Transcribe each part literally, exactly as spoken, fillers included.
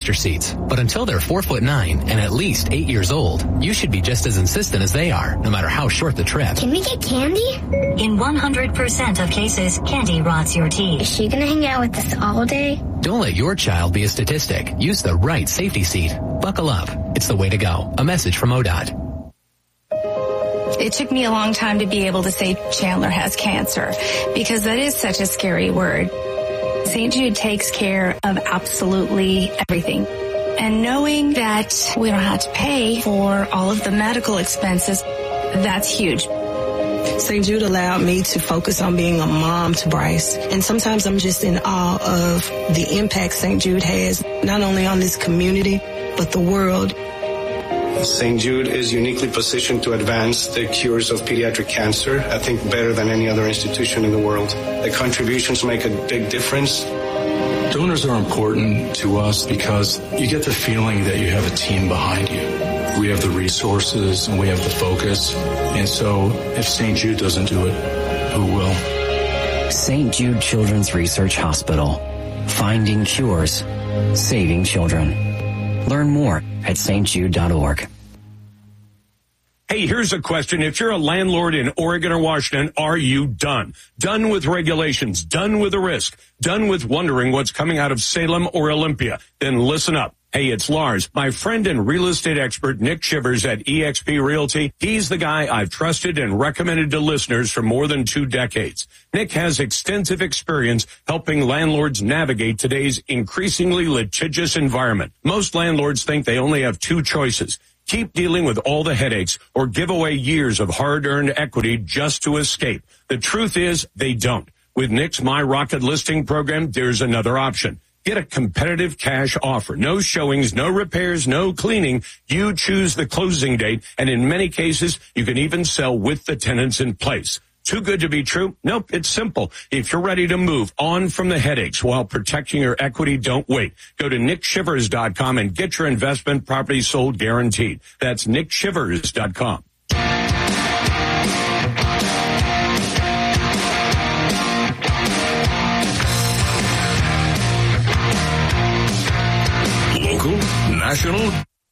booster seats. But until they're four foot nine and at least eight years old, you should be just as insistent as they are, no matter how short the trip. Can we get candy? In one hundred percent of cases, candy rots your teeth. Is she gonna hang out with us all day? Don't let your child be a statistic. Use the right safety seat. Buckle up. It's the way to go. A message from O D O T. It took me a long time to be able to say Chandler has cancer because that is such a scary word. Saint Jude takes care of absolutely everything. And knowing that we don't have to pay for all of the medical expenses, that's huge. Saint Jude allowed me to focus on being a mom to Bryce. And sometimes I'm just in awe of the impact Saint Jude has, not only on this community, but the world. Saint Jude is uniquely positioned to advance the cures of pediatric cancer, I think better than any other institution in the world. The contributions make a big difference. Donors are important to us because you get the feeling that you have a team behind you. We have the resources and we have the focus. And so if Saint Jude doesn't do it, who will? Saint Jude Children's Research Hospital. Finding cures. Saving children. Learn more at S T jude dot org. Hey, here's a question. If you're a landlord in Oregon or Washington, are you done? Done with regulations, done with the risk, done with wondering what's coming out of Salem or Olympia? Then listen up. Hey, it's Lars. My friend and real estate expert, Nick Shivers at E X P Realty. He's the guy I've trusted and recommended to listeners for more than two decades. Nick has extensive experience helping landlords navigate today's increasingly litigious environment. Most landlords think they only have two choices. Keep dealing with all the headaches or give away years of hard-earned equity just to escape. The truth is they don't. With Nick's My Rocket listing program, there's another option. Get a competitive cash offer. No showings, no repairs, no cleaning. You choose the closing date, and in many cases, you can even sell with the tenants in place. Too good to be true? Nope, it's simple. If you're ready to move on from the headaches while protecting your equity, don't wait. Go to nick shivers dot com and get your investment property sold guaranteed. That's nick shivers dot com. Local, national,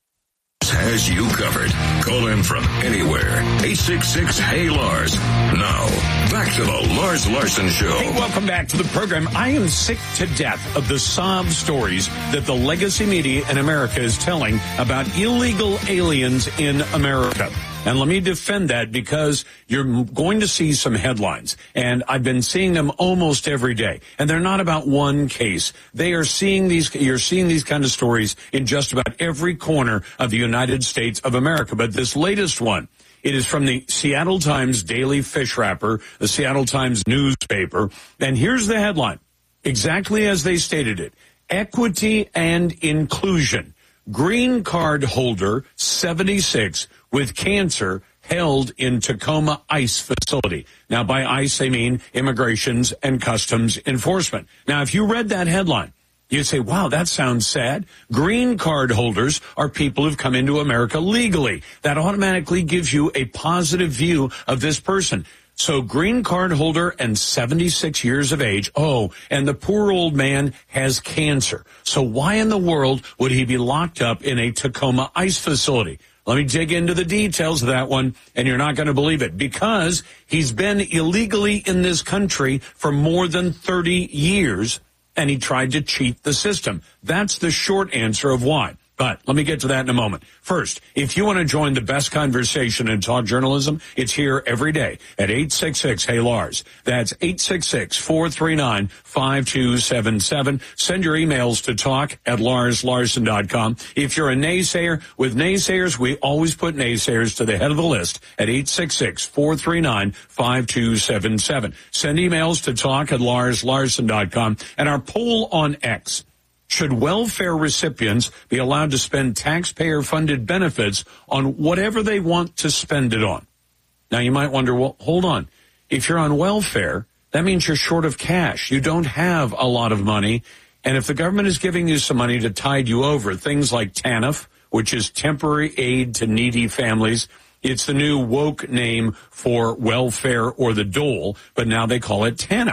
has you covered. Call in from anywhere. eight six six, hey Lars. Now, back to the Lars Larson Show. Hey, welcome back to the program. I am sick to death of the sob stories that the legacy media in America is telling about illegal aliens in America. And let me defend that because you're going to see some headlines. And I've been seeing them almost every day. And they're not about one case. They are seeing these, you're seeing these kind of stories in just about every corner of the United States of America. But this latest one, it is from the Seattle Times Daily Fish Wrapper, the Seattle Times newspaper. And here's the headline, exactly as they stated it. Equity and inclusion. Green card holder seventy-six with cancer held in Tacoma ICE facility. Now, by ICE, they mean Immigrations and Customs Enforcement. Now, if you read that headline, you'd say, wow, that sounds sad. Green card holders are people who've come into America legally. That automatically gives you a positive view of this person. So green card holder and seventy-six years of age. Oh, and the poor old man has cancer. So why in the world would he be locked up in a Tacoma ICE facility? Let me dig into the details of that one, and you're not going to believe it, because he's been illegally in this country for more than thirty years, and he tried to cheat the system. That's the short answer of why. But let me get to that in a moment. First, if you want to join the best conversation in talk journalism, it's here every day at eight six six, hey Lars. That's eight six six, four three nine, five two seven seven. Send your emails to talk at lars larson dot com. If you're a naysayer, with naysayers, we always put naysayers to the head of the list at eight six six, four three nine, five two seven seven. Send emails to talk at lars larson dot com. And our poll on X. Should welfare recipients be allowed to spend taxpayer-funded benefits on whatever they want to spend it on? Now, you might wonder, well, hold on. If you're on welfare, that means you're short of cash. You don't have a lot of money. And if the government is giving you some money to tide you over, things like TANF, which is Temporary Aid to Needy Families, it's the new woke name for welfare or the dole, but now they call it TANF.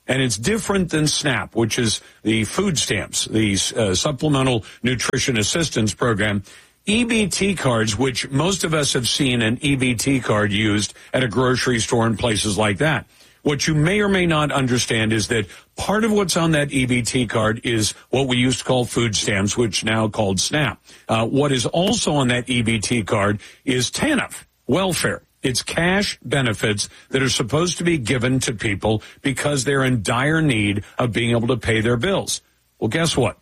And it's different than SNAP, which is the food stamps, the uh, Supplemental Nutrition Assistance Program. E B T cards, which most of us have seen an E B T card used at a grocery store and places like that. What you may or may not understand is that part of what's on that E B T card is what we used to call food stamps, which now called SNAP. Uh, what is also on that E B T card is TANF, welfare. It's cash benefits that are supposed to be given to people because they're in dire need of being able to pay their bills. Well, guess what?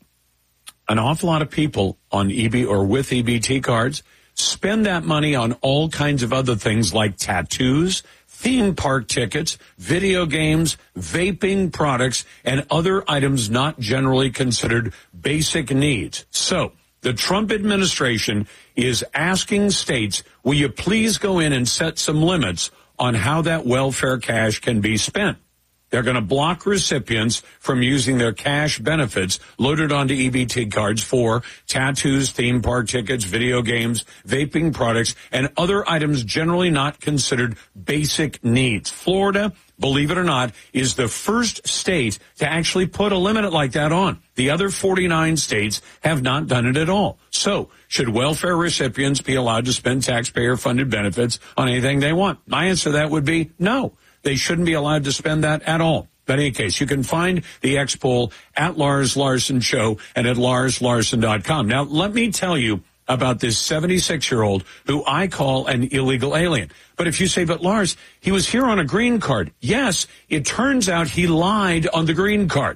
An awful lot of people on E B or with E B T cards spend that money on all kinds of other things like tattoos, theme park tickets, video games, vaping products, and other items not generally considered basic needs. So the Trump administration is asking states, will you please go in and set some limits on how that welfare cash can be spent? They're going to block recipients from using their cash benefits loaded onto E B T cards for tattoos, theme park tickets, video games, vaping products, and other items generally not considered basic needs. Florida, believe it or not, is the first state to actually put a limit like that on. The other forty-nine states have not done it at all. So, should welfare recipients be allowed to spend taxpayer-funded benefits on anything they want? My answer to that would be no. They shouldn't be allowed to spend that at all. But in any case, you can find the X poll at Lars Larson Show and at lars larson dot com. Now, let me tell you about this seventy-six-year-old who I call an illegal alien. But if you say, but Lars, he was here on a green card. Yes, it turns out he lied on the green card.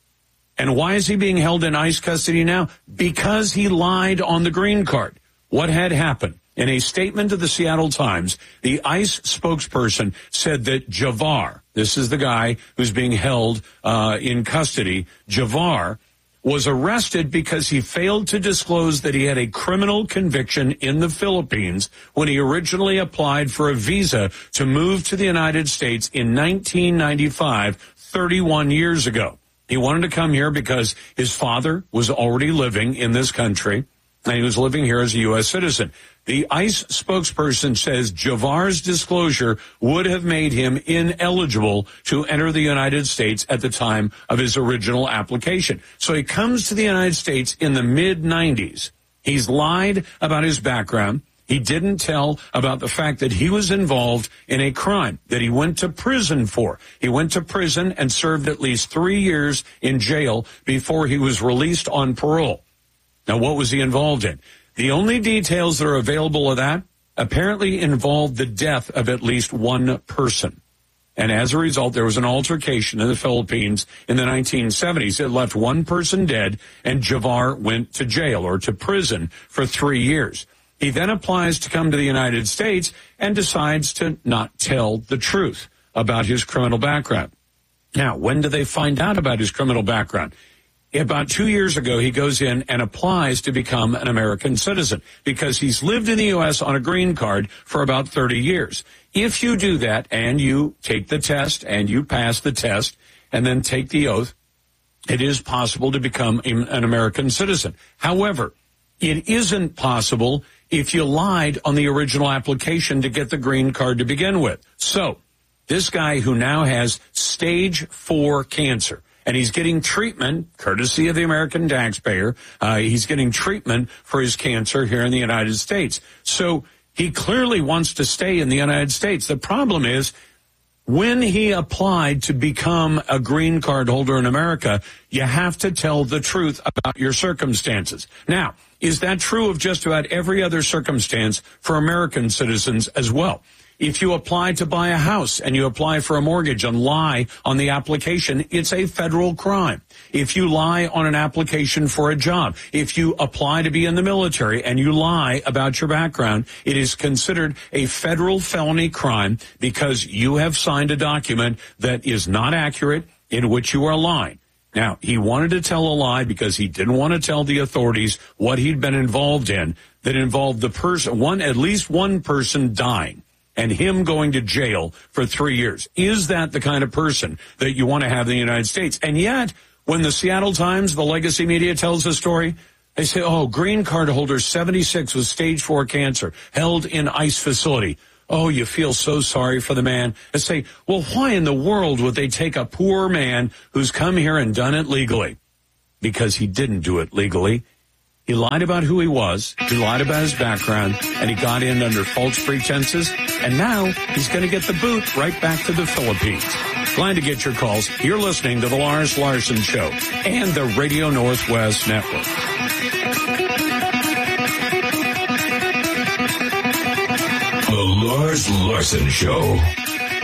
And why is he being held in ICE custody now? Because he lied on the green card. What had happened? In a statement to the Seattle Times, the ICE spokesperson said that Javar, this is the guy who's being held uh, in custody, Javar was arrested because he failed to disclose that he had a criminal conviction in the Philippines when he originally applied for a visa to move to the United States in nineteen ninety-five, thirty-one years ago. He wanted to come here because his father was already living in this country, and he was living here as a U S citizen. The ICE spokesperson says Javar's disclosure would have made him ineligible to enter the United States at the time of his original application. So he comes to the United States in the mid nineties. He's lied about his background. He didn't tell about the fact that he was involved in a crime that he went to prison for. He went to prison and served at least three years in jail before he was released on parole. Now, what was he involved in? The only details that are available of that apparently involved the death of at least one person. And as a result, there was an altercation in the Philippines in the nineteen seventies. It left one person dead, and Javar went to jail or to prison for three years. He then applies to come to the United States and decides to not tell the truth about his criminal background. Now, when do they find out about his criminal background? About two years ago, he goes in and applies to become an American citizen because he's lived in the U S on a green card for about thirty years. If you do that and you take the test and you pass the test and then take the oath, it is possible to become an American citizen. However, it isn't possible if you lied on the original application to get the green card to begin with. So, this guy who now has stage four cancer, and he's getting treatment, courtesy of the American taxpayer. Uh, he's getting treatment for his cancer here in the United States. So he clearly wants to stay in the United States. The problem is, when he applied to become a green card holder in America, you have to tell the truth about your circumstances. Now, is that true of just about every other circumstance for American citizens as well? If you apply to buy a house and you apply for a mortgage and lie on the application, it's a federal crime. If you lie on an application for a job, if you apply to be in the military and you lie about your background, it is considered a federal felony crime because you have signed a document that is not accurate, in which you are lying. Now, he wanted to tell a lie because he didn't want to tell the authorities what he'd been involved in that involved the person, one, at least one person dying, and him going to jail for three years. Is that the kind of person that you want to have in the United States? And yet, when the Seattle Times, the legacy media, tells the story, they say, oh, green card holder seventy-six with stage four cancer, held in ICE facility. oh, you feel so sorry for the man, and say, well, why in the world would they take a poor man who's come here and done it legally? Because he didn't do it legally. He lied about who he was, he lied about his background, and he got in under false pretenses, and now he's going to get the boot right back to the Philippines. Glad to get your calls. You're listening to The Lars Larson Show and the Radio Northwest Network. The Lars Larson Show.